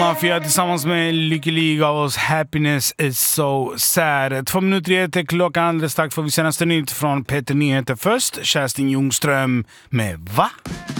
Mafia tillsammans med Lykke Li av oss Happiness is so sad. 2 minuter i ett klockan alldeles strax får vi senaste nytt från Peter Nyheter först. Kerstin Ljungström med Va?